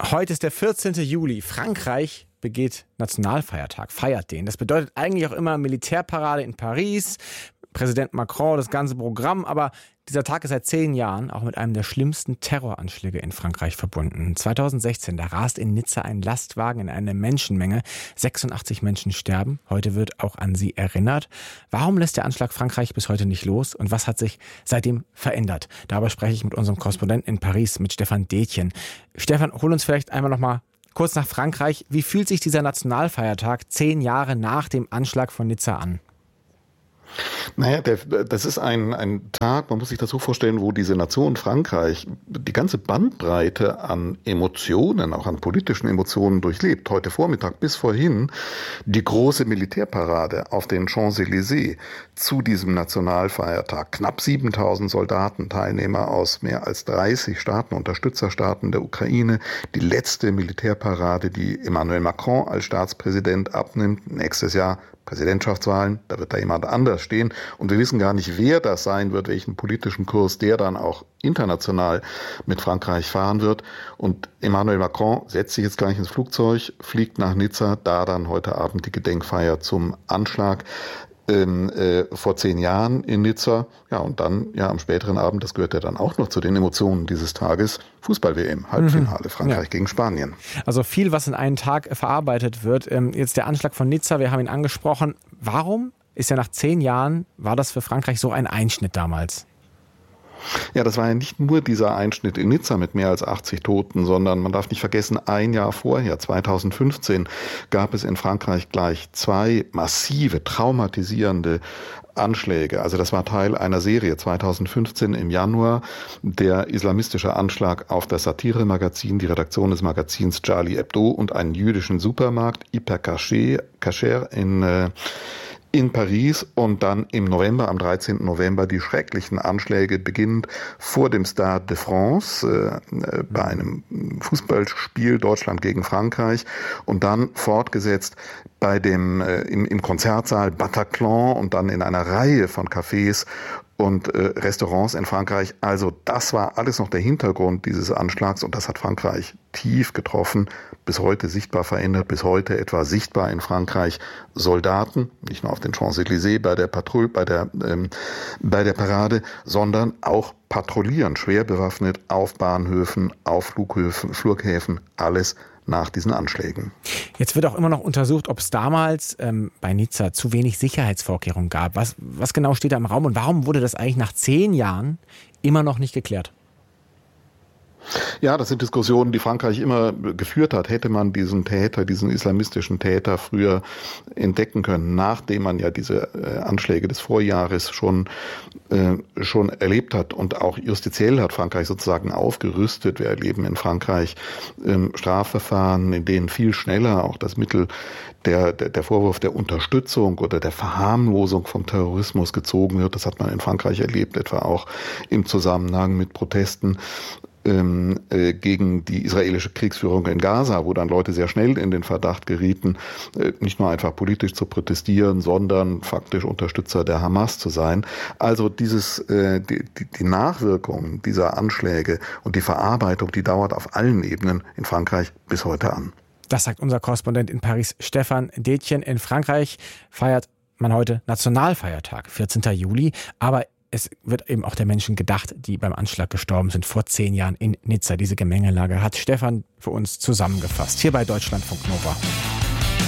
Heute ist der 14. Juli. Frankreich begeht Nationalfeiertag, feiert den. Das bedeutet eigentlich auch immer Militärparade in Paris, Präsident Macron, das ganze Programm. Aber dieser Tag ist seit 10 Jahren auch mit einem der schlimmsten Terroranschläge in Frankreich verbunden. 2016, da rast in Nizza ein Lastwagen in eine Menschenmenge. 86 Menschen sterben. Heute wird auch an sie erinnert. Warum lässt der Anschlag Frankreich bis heute nicht los? Und was hat sich seitdem verändert? Darüber spreche ich mit unserem Korrespondenten in Paris, mit Stefan Detjen. Stefan, hol uns vielleicht einmal noch mal kurz nach Frankreich. Wie fühlt sich dieser Nationalfeiertag 10 Jahre nach dem Anschlag von Nizza an? Naja, das ist ein Tag, man muss sich das so vorstellen, wo diese Nation Frankreich die ganze Bandbreite an Emotionen, auch an politischen Emotionen durchlebt. Heute Vormittag bis vorhin die große Militärparade auf den Champs-Élysées zu diesem Nationalfeiertag. Knapp 7000 Soldaten, Teilnehmer aus mehr als 30 Staaten, Unterstützerstaaten der Ukraine. Die letzte Militärparade, die Emmanuel Macron als Staatspräsident abnimmt. Nächstes Jahr Präsidentschaftswahlen, da wird da jemand anders stehen. Und wir wissen gar nicht, wer das sein wird, welchen politischen Kurs der dann auch international mit Frankreich fahren wird. Und Emmanuel Macron setzt sich jetzt gleich ins Flugzeug, fliegt nach Nizza, da dann heute Abend die Gedenkfeier zum Anschlag vor 10 Jahren in Nizza. Ja, und dann am späteren Abend, das gehört ja dann auch noch zu den Emotionen dieses Tages, Fußball-WM, Halbfinale, Frankreich gegen Spanien. Also viel, was in einen Tag verarbeitet wird. Jetzt der Anschlag von Nizza, wir haben ihn angesprochen. Warum ist ja nach 10 Jahren, war das für Frankreich so ein Einschnitt damals? Ja, das war ja nicht nur dieser Einschnitt in Nizza mit mehr als 80 Toten, sondern man darf nicht vergessen, ein Jahr vorher, 2015, gab es in Frankreich gleich 2 massive, traumatisierende Anschläge. Also das war Teil einer Serie. 2015 im Januar der islamistische Anschlag auf das Satire-Magazin, die Redaktion des Magazins Charlie Hebdo und einen jüdischen Supermarkt, Hyper Cacher in Paris, und dann im November, am 13. November, die schrecklichen Anschläge beginnend vor dem Stade de France bei einem Fußballspiel Deutschland gegen Frankreich und dann fortgesetzt bei dem im Konzertsaal Bataclan und dann in einer Reihe von Cafés und Restaurants in Frankreich. Also das war alles noch der Hintergrund dieses Anschlags und das hat Frankreich tief getroffen, bis heute sichtbar verändert, bis heute etwa sichtbar in Frankreich Soldaten, nicht nur auf den Champs-Élysées bei der Parade, sondern auch patrouillieren, schwer bewaffnet auf Bahnhöfen, auf Flughäfen, alles nach diesen Anschlägen. Jetzt wird auch immer noch untersucht, ob es damals bei Nizza zu wenig Sicherheitsvorkehrungen gab. Was genau steht da im Raum und warum wurde das eigentlich nach 10 Jahren immer noch nicht geklärt? Ja, das sind Diskussionen, die Frankreich immer geführt hat. Hätte man diesen islamistischen Täter früher entdecken können, nachdem man ja diese Anschläge des Vorjahres schon erlebt hat, und auch justiziell hat Frankreich sozusagen aufgerüstet. Wir erleben in Frankreich Strafverfahren, in denen viel schneller auch das Mittel der Vorwurf der Unterstützung oder der Verharmlosung vom Terrorismus gezogen wird. Das hat man in Frankreich erlebt, etwa auch im Zusammenhang mit Protesten gegen die israelische Kriegsführung in Gaza, wo dann Leute sehr schnell in den Verdacht gerieten, nicht nur einfach politisch zu protestieren, sondern faktisch Unterstützer der Hamas zu sein. Also die Nachwirkungen dieser Anschläge und die Verarbeitung, die dauert auf allen Ebenen in Frankreich bis heute an. Das sagt unser Korrespondent in Paris, Stefan Detjen. In Frankreich feiert man heute Nationalfeiertag, 14. Juli, aber es wird eben auch der Menschen gedacht, die beim Anschlag gestorben sind vor 10 Jahren in Nizza. Diese Gemengelage hat Stefan für uns zusammengefasst, hier bei Deutschlandfunk Nova.